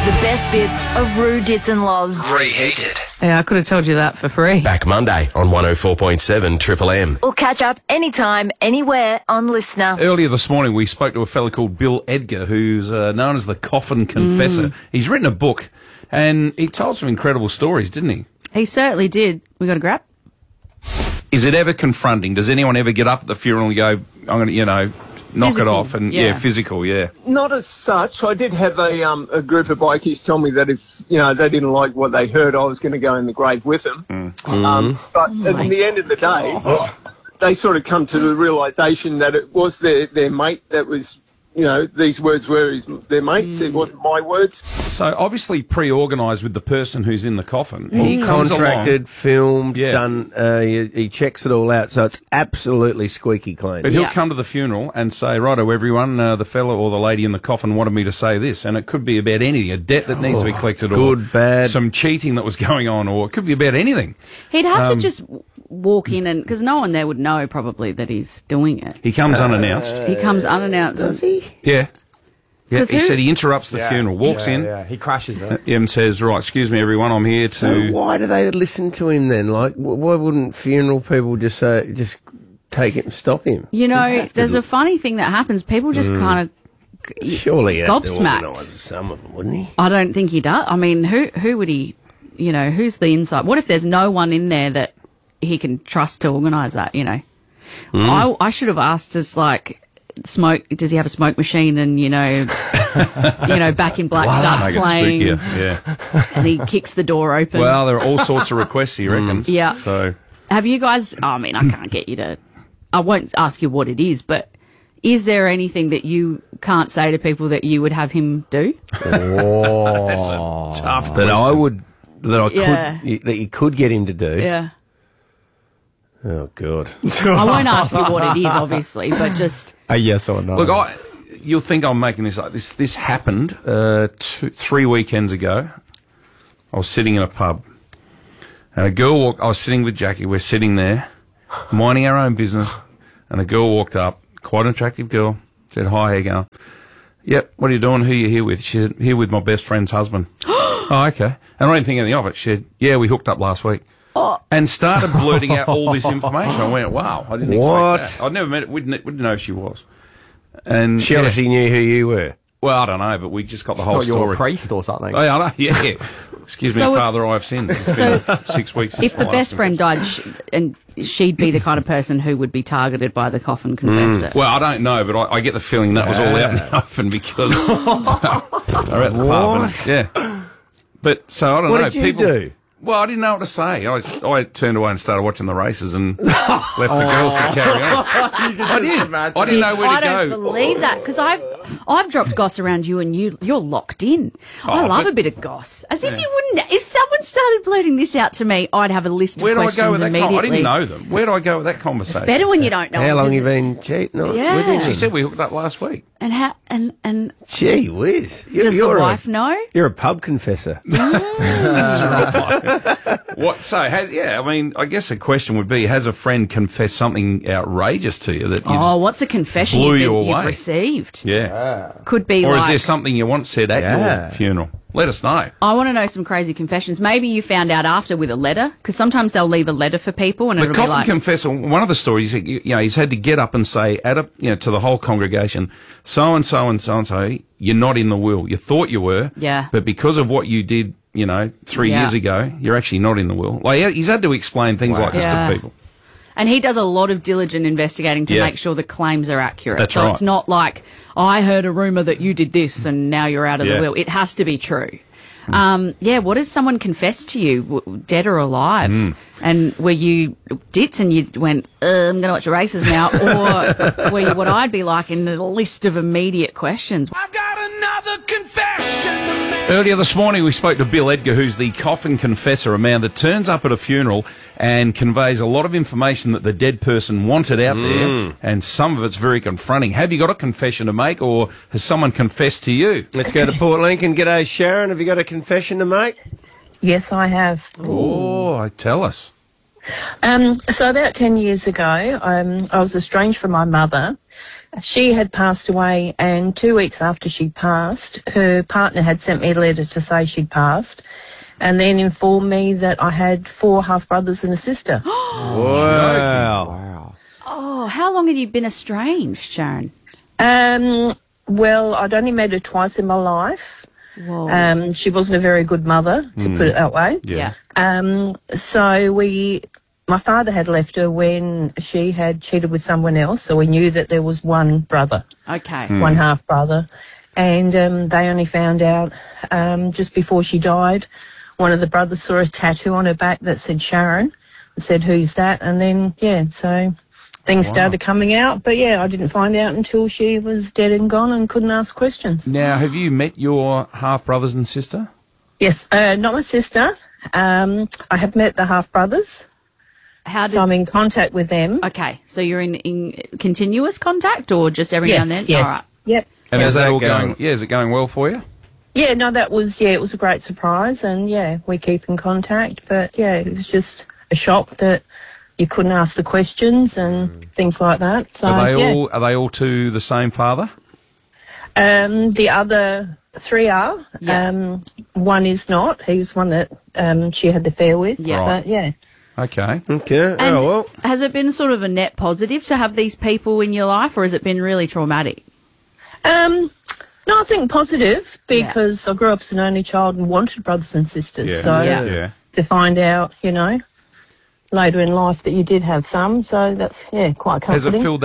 The best bits of Roo, Dits and Loz. Reheated. Yeah, I could have told you that for free. Back Monday on 104.7 Triple M. Or catch up anytime, anywhere on Listener. Earlier this morning, we spoke to a fella called Bill Edgar, who's known as the Coffin Confessor. He's written a book, and he told some incredible stories, didn't he? He certainly did. We got a grab? Is it ever confronting? Does anyone ever get up at the funeral and go, I'm going to, knock Physical, it off? And physical, yeah. Not as such. I did have a group of bikies tell me that if they didn't like what they heard, I was going to go in the grave with them. But at the end of the day, they sort of come to the realisation that it was their mate that was, these words were their mates. It wasn't my words. So obviously pre-organised with the person who's in the coffin. He comes contracted, along, filmed, done. He checks it all out, so it's absolutely squeaky clean. But he'll come to the funeral and say, righto, everyone, the fella or the lady in the coffin wanted me to say this. And it could be about anything, a debt that needs to be collected, or good, bad, some cheating that was going on, or it could be about anything. He'd have to just walk in, and because no one there would know probably that he's doing it. He comes unannounced. He comes unannounced. Does he? Yeah. Yeah, 'Cause he said he interrupts the funeral, walks in, he crashes it. and says, right, excuse me, everyone, I'm here to... So why do they listen to him then? Like, why wouldn't funeral people just take it and stop him? There's a funny thing that happens. People just kind of Surely he has to gobsmacked. organise some of them, wouldn't he? I don't think he does. I mean, who would he, who's the inside? What if there's no one in there that he can trust to organise that, I should have asked us, smoke, does he have a smoke machine, and Back in Black starts playing, and he kicks the door open. Well, there are all sorts of requests, he reckons. Yeah. So have you guys, I can't get you to, I won't ask you what it is, but is there anything that you can't say to people that you would have him do? that's a tough that I question. would, that you could get him to do. Yeah. Oh, God. I won't ask you what it is, obviously, but just... A yes or no. Look, you'll think I'm making this up. This happened 3 weekends ago. I was sitting in a pub, and a girl walked... I was sitting with Jackie. We're sitting there, minding our own business, and a girl walked up, quite an attractive girl, said, hi, how you going? Yep, what are you doing? Who are you here with? She said, here with my best friend's husband. Oh, okay. And I didn't think anything of it. She said, yeah, we hooked up last week. And started blurting out all this information. I went, wow, I didn't expect that. I'd never met her. We didn't know who she was. And She obviously knew who you were. Well, I don't know, but we just got the whole Thought you were story. a priest or something. Oh, yeah, I know, yeah. Excuse me, So Father, I have sinned. It's been 6 weeks since If the my best last friend died, and she'd be the kind of person who would be targeted by the coffin confessor. Well, I don't know, but I get the feeling that was all out in the open because they're at the pub. And, yeah. But, so I don't know. What did you do? Well, I didn't know what to say. I turned away and started watching the races and left the girls to carry on. I did. I didn't know where to go. I don't believe that, because I've dropped goss around you, and you're locked in. I love a bit of goss. As if you wouldn't. If someone started blurting this out to me, I'd have a list of Where do I questions go with that? immediately. I didn't know them. Where do I go with that conversation? It's better when you don't know. How long because- you been cheating on? Yeah. with him? She said we hooked up last week. And how? And Gee whiz. does the wife know? You're a pub confessor. What? So, I guess the question would be: has a friend confessed something outrageous to you that What's a confession blew you you've away? received? Yeah, Could be or like. is there something you once said at your funeral? Let us know. I want to know some crazy confessions. Maybe you found out after with a letter, because sometimes they'll leave a letter for people, and The it'll be coffin like, confessor. One of the stories, he's had to get up and say to the whole congregation, so and so and so and so, you're not in the will. You thought you were, but because of what you did, 3 years ago, you're actually not in the will. Like he's had to explain things like this to people. And he does a lot of diligent investigating to make sure the claims are accurate. That's so right. it's not like, I heard a rumour that you did this and now you're out of the will. It has to be true. What does someone confess to you, dead or alive? And were you dits and you went, I'm going to watch the races now? Or were you what I'd be like in a list of immediate questions? I've got another confession to make. Earlier this morning, we spoke to Bill Edgar, who's the coffin confessor, a man that turns up at a funeral and conveys a lot of information that the dead person wanted out there, and some of it's very confronting. Have you got a confession to make, or has someone confessed to you? Let's go to Port Lincoln. G'day, Sharon. Have you got a confession to make? Yes, I have. Oh, tell us. So about 10 years ago, I was estranged from my mother, She had passed away, and 2 weeks after she passed, her partner had sent me a letter to say she'd passed, and then informed me that I had 4 half-brothers and a sister. Wow. Oh, how long had you been estranged, Sharon? Well, I'd only met her twice in my life. Whoa. She wasn't a very good mother, to put it that way. Yeah. So my father had left her when she had cheated with someone else, so we knew that there was one brother, Okay. one half-brother. And they only found out just before she died. One of the brothers saw a tattoo on her back that said Sharon, and said, who's that? And then, so things started coming out. But, I didn't find out until she was dead and gone and couldn't ask questions. Now, have you met your half-brothers and sister? Yes, not my sister. I have met the half-brothers. So I'm in contact with them. Okay, so you're in continuous contact or just every now and then? Yes, All right. yep. And How's is that that all going? going? Yeah, is it going well for you? Yeah, no, it was a great surprise, and we keep in contact, but it was just a shock that you couldn't ask the questions and things like that. So Are they all to the same father? the other 3 are. Yeah. One is not. He was one that she had the affair with. Yeah. But Okay. Okay. And Oh, well. has it been sort of a net positive to have these people in your life, or has it been really traumatic? No, I think positive, because I grew up as an only child and wanted brothers and sisters. Yeah. So Yeah. to find out, later in life that you did have some, so that's, quite comforting. Has it filled